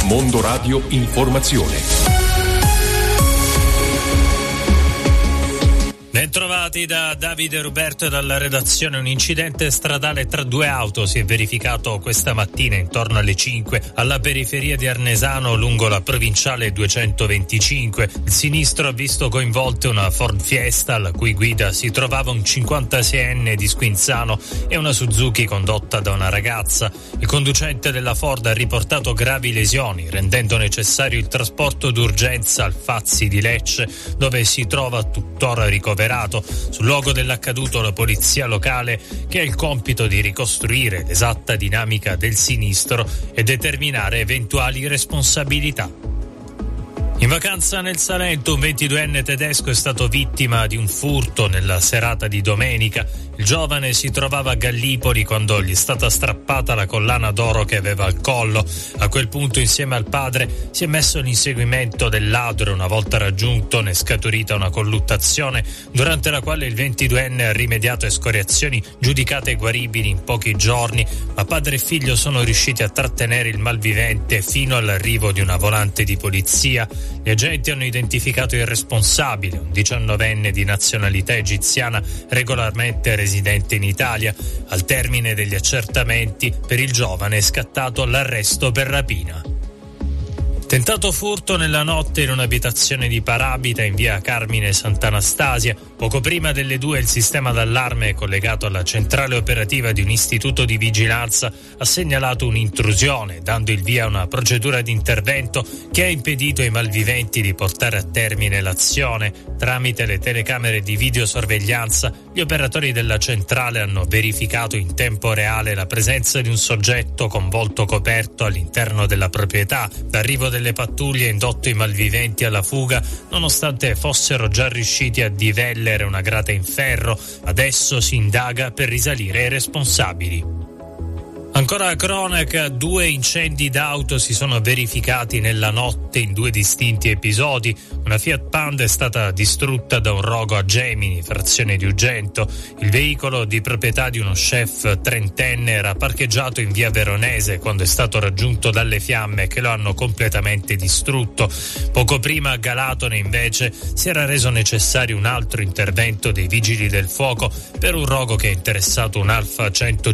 Mondo Radio Informazione. Bentrovati da Davide Ruberto e dalla redazione. Un incidente stradale tra due auto si è verificato questa mattina intorno alle 5 alla periferia di Arnesano lungo la provinciale 225. Il sinistro ha visto coinvolte una Ford Fiesta alla cui guida si trovava un 56enne di Squinzano e una Suzuki condotta da una ragazza. Il conducente della Ford ha riportato gravi lesioni, rendendo necessario il trasporto d'urgenza al Fazzi di Lecce, dove si trova tuttora ricoverato. Sul luogo dell'accaduto la polizia locale, che ha il compito di ricostruire l'esatta dinamica del sinistro e determinare eventuali responsabilità. In vacanza nel Salento un 22enne tedesco è stato vittima di un furto nella serata di domenica. Il giovane si trovava a Gallipoli quando gli è stata strappata la collana d'oro che aveva al collo. A quel punto, insieme al padre, si è messo all'inseguimento del ladro. Una volta raggiunto ne è scaturita una colluttazione durante la quale il 22enne ha rimediato a escoriazioni giudicate guaribili in pochi giorni, ma padre e figlio sono riusciti a trattenere il malvivente fino all'arrivo di una volante di polizia. Gli agenti hanno identificato il responsabile, un 19enne di nazionalità egiziana regolarmente residente in Italia. Al termine degli accertamenti, per il giovane è scattato l'arresto per rapina. Tentato furto nella notte in un'abitazione di Parabita in via Carmine Sant'Anastasia. Poco prima delle 2 il sistema d'allarme collegato alla centrale operativa di un istituto di vigilanza ha segnalato un'intrusione, dando il via a una procedura di intervento che ha impedito ai malviventi di portare a termine l'azione. Tramite le telecamere di videosorveglianza, gli operatori della centrale hanno verificato in tempo reale la presenza di un soggetto con volto coperto all'interno della proprietà. L'arrivo delle pattuglie ha indotto i malviventi alla fuga, nonostante fossero già riusciti a divellere una grata in ferro. Adesso si indaga per risalire ai responsabili. Ancora a cronaca, 2 incendi d'auto si sono verificati nella notte in 2 distinti episodi. Una Fiat Panda è stata distrutta da un rogo a Gemini, frazione di Ugento. Il veicolo, di proprietà di uno chef trentenne, era parcheggiato in via Veronese quando è stato raggiunto dalle fiamme che lo hanno completamente distrutto. Poco prima a Galatone, invece, si era reso necessario un altro intervento dei vigili del fuoco per un rogo che ha interessato un Alfa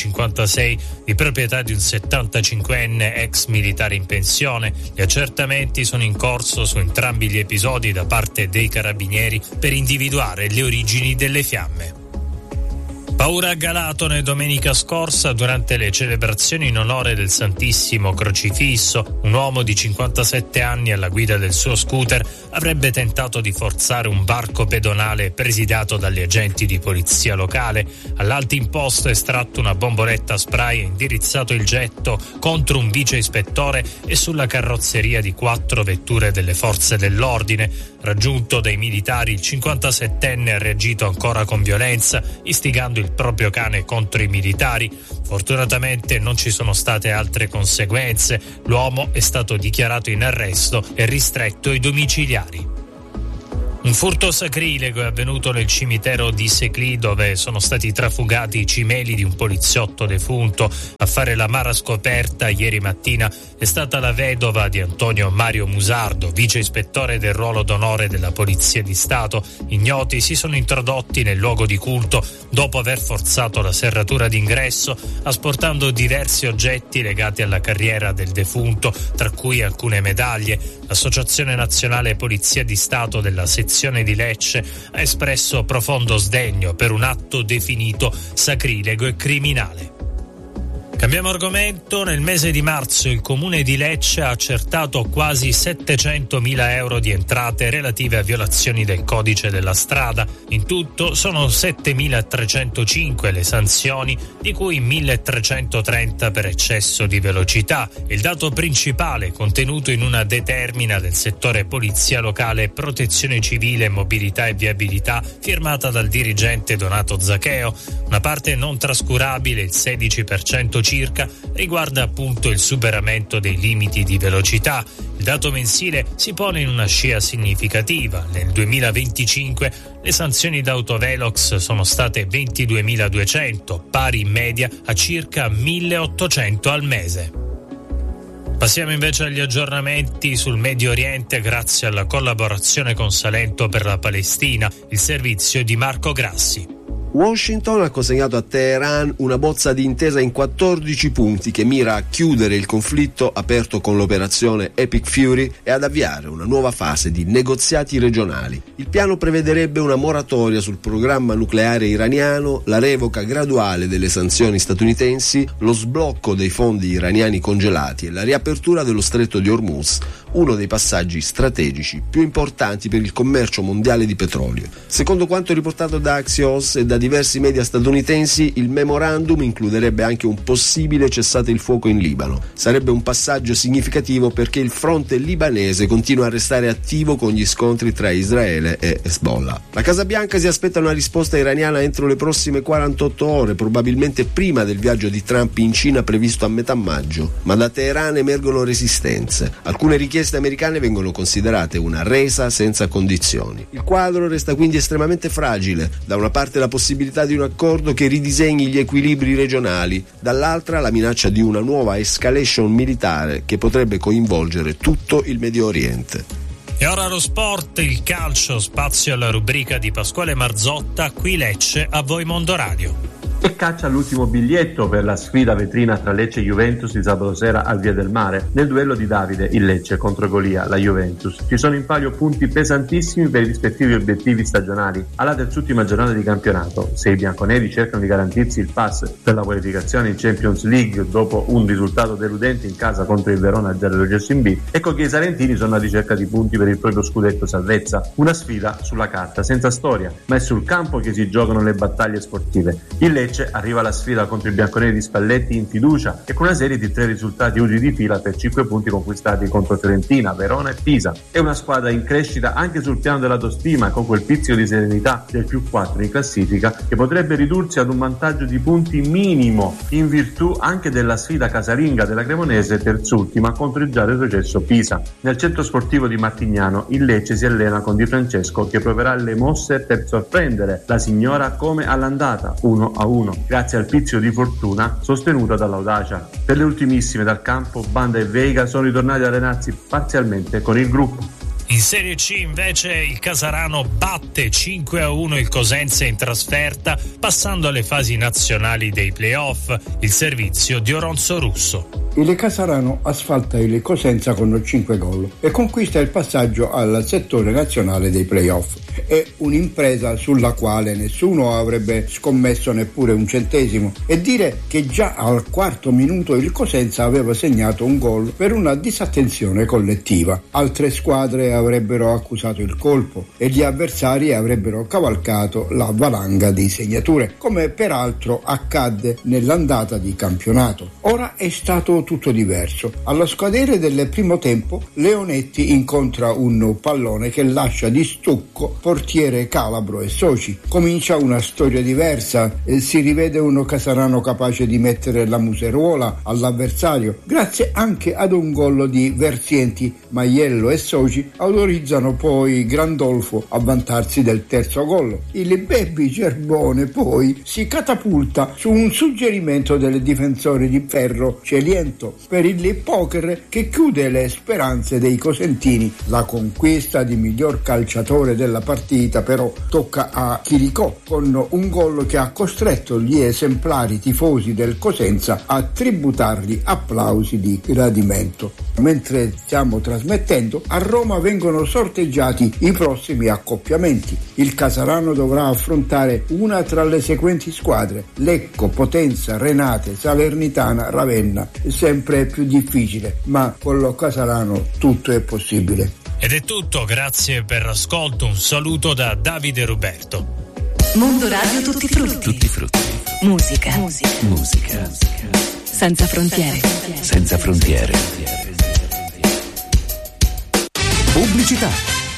156 di proprietà di un 75enne ex militare in pensione. Gli accertamenti sono in corso su entrambi gli episodi da parte dei carabinieri per individuare le origini delle fiamme. Paura a Galatone domenica scorsa durante le celebrazioni in onore del Santissimo Crocifisso. Un uomo di 57 anni alla guida del suo scooter avrebbe tentato di forzare un varco pedonale presidiato dagli agenti di polizia locale. All'alto imposto è estratto una bomboletta spray e indirizzato il getto contro un vice ispettore e sulla carrozzeria di 4 vetture delle forze dell'ordine. Raggiunto dai militari, il 57enne ha reagito ancora con violenza, istigando il proprio cane contro i militari. Fortunatamente non ci sono state altre conseguenze. L'uomo è stato dichiarato in arresto e ristretto ai domiciliari. Un furto sacrilego è avvenuto nel cimitero di Seclì, dove sono stati trafugati i cimeli di un poliziotto defunto. A fare l'amara scoperta ieri mattina è stata la vedova di Antonio Mario Musardo, vice ispettore del ruolo d'onore della Polizia di Stato. Ignoti si sono introdotti nel luogo di culto dopo aver forzato la serratura d'ingresso, asportando diversi oggetti legati alla carriera del defunto, tra cui alcune medaglie. L'Associazione Nazionale Polizia di Stato della sezione di Lecce ha espresso profondo sdegno per un atto definito sacrilego e criminale. Cambiamo argomento. Nel mese di marzo il comune di Lecce ha accertato quasi 700.000 euro di entrate relative a violazioni del codice della strada. In tutto sono 7.305 le sanzioni, di cui 1.330 per eccesso di velocità. Il dato principale contenuto in una determina del settore polizia locale, protezione civile, mobilità e viabilità, firmata dal dirigente Donato Zaccheo. Una parte non trascurabile, il 16% circa, riguarda appunto il superamento dei limiti di velocità. Il dato mensile si pone in una scia significativa. Nel 2025 le sanzioni d'autovelox sono state 22.200, pari in media a circa 1.800 al mese. Passiamo invece agli aggiornamenti sul Medio Oriente grazie alla collaborazione con Salento per la Palestina, il servizio di Marco Grassi. Washington ha consegnato a Teheran una bozza di intesa in 14 punti che mira a chiudere il conflitto aperto con l'operazione Epic Fury e ad avviare una nuova fase di negoziati regionali. Il piano prevederebbe una moratoria sul programma nucleare iraniano, la revoca graduale delle sanzioni statunitensi, lo sblocco dei fondi iraniani congelati e la riapertura dello stretto di Hormuz, uno dei passaggi strategici più importanti per il commercio mondiale di petrolio. Secondo quanto riportato da Axios e da diversi media statunitensi, il memorandum includerebbe anche un possibile cessate il fuoco in Libano. Sarebbe un passaggio significativo perché il fronte libanese continua a restare attivo con gli scontri tra Israele e Hezbollah. La Casa Bianca si aspetta una risposta iraniana entro le prossime 48 ore, probabilmente prima del viaggio di Trump in Cina previsto a metà maggio, ma da Teheran emergono resistenze. Alcune richieste americane vengono considerate una resa senza condizioni. Il quadro resta quindi estremamente fragile. Da una parte la possibilità di un accordo che ridisegni gli equilibri regionali, dall'altra la minaccia di una nuova escalation militare che potrebbe coinvolgere tutto il Medio Oriente. E ora lo sport, il calcio, spazio alla rubrica di Pasquale Marzotta, qui Lecce, a voi Mondo Radio. E caccia all'ultimo biglietto per la sfida vetrina tra Lecce e Juventus di sabato sera al Via del Mare. Nel duello di Davide, il Lecce contro Golia, la Juventus. Ci sono in palio punti pesantissimi per i rispettivi obiettivi stagionali. Alla terz'ultima giornata di campionato, se i bianconeri cercano di garantirsi il pass per la qualificazione in Champions League dopo un risultato deludente in casa contro il Verona 0-2 in B, ecco che i salentini sono alla ricerca di punti per il proprio scudetto salvezza. Una sfida sulla carta, senza storia, ma è sul campo che si giocano le battaglie sportive. Il Lecce arriva alla sfida contro i bianconeri di Spalletti in fiducia e con una serie di 3 risultati utili di fila per 5 punti conquistati contro Fiorentina, Verona e Pisa. È una squadra in crescita anche sul piano dell'autostima, con quel pizzico di serenità del +4 in classifica che potrebbe ridursi ad un vantaggio di punti minimo in virtù anche della sfida casalinga della Cremonese terzultima contro il già retrocesso Pisa. Nel centro sportivo di Martignano il Lecce si allena con Di Francesco che proverà le mosse per sorprendere la signora come all'andata 1-1 grazie al pizzico di fortuna sostenuta dall'audacia. Per le ultimissime dal campo Banda e Veiga sono ritornati ad allenarsi parzialmente con il gruppo. In Serie C invece il Casarano batte 5-1 il Cosenza in trasferta, passando alle fasi nazionali dei playoff, il servizio di Oronzo Russo. Il Casarano asfalta il Cosenza con 5 gol e conquista il passaggio al settore nazionale dei playoff. È un'impresa sulla quale nessuno avrebbe scommesso neppure un centesimo, e dire che già al 4° minuto il Cosenza aveva segnato un gol per una disattenzione collettiva. Altre squadre avrebbero accusato il colpo e gli avversari avrebbero cavalcato la valanga di segnature, come peraltro accadde nell'andata di campionato. Ora è stato tutto diverso. Allo scadere del primo tempo Leonetti incontra un pallone che lascia di stucco portiere Calabro e soci. Comincia una storia diversa, si rivede uno Casarano capace di mettere la museruola all'avversario, grazie anche ad un gol di Verzienti. Maiello e soci autorizzano poi Grandolfo a vantarsi del terzo gol. Il Baby Gerbone poi si catapulta su un suggerimento del difensore di ferro Celiento per il poker che chiude le speranze dei cosentini. La conquista di miglior calciatore della partita però tocca a Chiricò, con un gol che ha costretto gli esemplari tifosi del Cosenza a tributargli applausi di gradimento. Mentre stiamo trasmettendo, a Roma vengono sorteggiati i prossimi accoppiamenti. Il Casarano dovrà affrontare una tra le seguenti squadre: Lecco, Potenza, Renate, Salernitana, Ravenna. Sempre più difficile, ma con lo Casarano tutto è possibile. Ed è tutto, grazie per l'ascolto, un saluto da Davide Roberto. Mondo Radio Tutti Frutti. Tutti frutti. Musica. Senza frontiere. Senza frontiere. Pubblicità.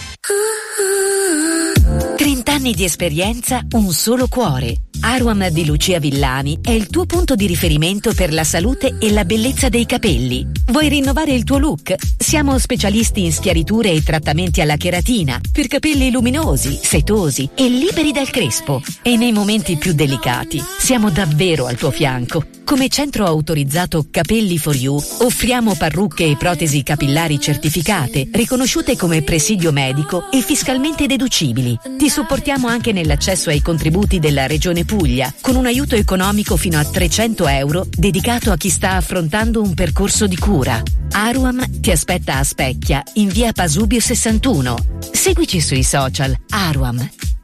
30 anni di esperienza, un solo cuore. Aruam di Lucia Villani è il tuo punto di riferimento per la salute e la bellezza dei capelli. Vuoi rinnovare il tuo look? Siamo specialisti in schiariture e trattamenti alla cheratina per capelli luminosi, setosi e liberi dal crespo. E nei momenti più delicati siamo davvero al tuo fianco. Come centro autorizzato Capelli for You offriamo parrucche e protesi capillari certificate, riconosciute come presidio medico e fiscalmente deducibili. Ti supportiamo anche nell'accesso ai contributi della Regione Puglia, con un aiuto economico fino a 300 euro dedicato a chi sta affrontando un percorso di cura. Aruam ti aspetta a Specchia, in via Pasubio 61. Seguici sui social. Aruam.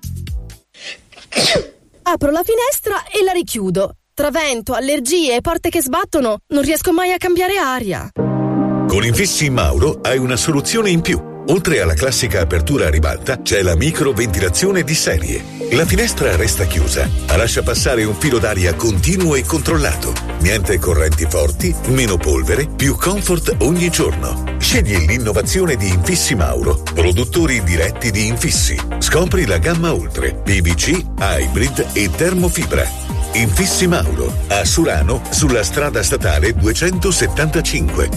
Apro la finestra e la richiudo. Tra vento, allergie e porte che sbattono, non riesco mai a cambiare aria. Con Infissi Mauro hai una soluzione in più. Oltre alla classica apertura a ribalta, c'è la microventilazione di serie. La finestra resta chiusa, ma lascia passare un filo d'aria continuo e controllato. Niente correnti forti, meno polvere, più comfort ogni giorno. Scegli l'innovazione di Infissi Mauro, produttori diretti di infissi. Scopri la gamma Ultre, PVC, Hybrid e termofibra. Infissi Mauro, a Surano, sulla strada statale 275.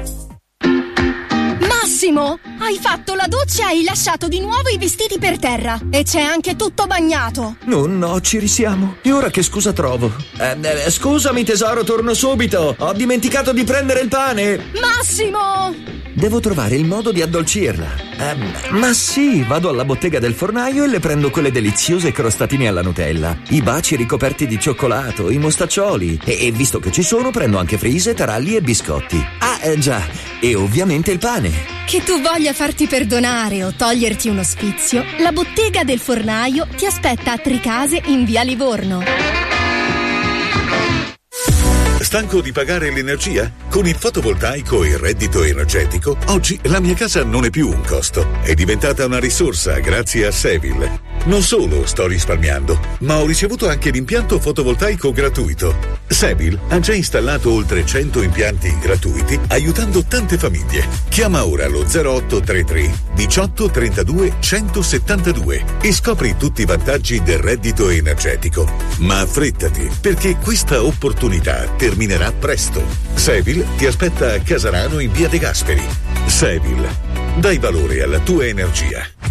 Massimo, hai fatto la doccia e hai lasciato di nuovo i vestiti per terra. E c'è anche tutto bagnato. No, ci risiamo. E ora che scusa trovo? Scusami tesoro, torno subito. Ho dimenticato di prendere il pane. Massimo! Devo trovare il modo di addolcirla. Ma sì, vado alla bottega del fornaio e le prendo quelle deliziose crostatine alla Nutella, i baci ricoperti di cioccolato, i mostaccioli e visto che ci sono prendo anche frise, taralli e biscotti. Già, e ovviamente il pane. Che tu voglia farti perdonare o toglierti uno sfizio, la bottega del fornaio ti aspetta a Tricase in via Livorno. Stanco di pagare l'energia? Con il fotovoltaico e il reddito energetico, oggi la mia casa non è più un costo, è diventata una risorsa grazie a Sevil. Non solo sto risparmiando, ma ho ricevuto anche l'impianto fotovoltaico gratuito. Sevil ha già installato oltre 100 impianti gratuiti, aiutando tante famiglie. Chiama ora lo 0833 18 32 172 e scopri tutti i vantaggi del reddito energetico. Ma affrettati, perché questa opportunità terminerà presto. Sevil ti aspetta a Casarano in via De Gasperi. Sevil, dai valore alla tua energia.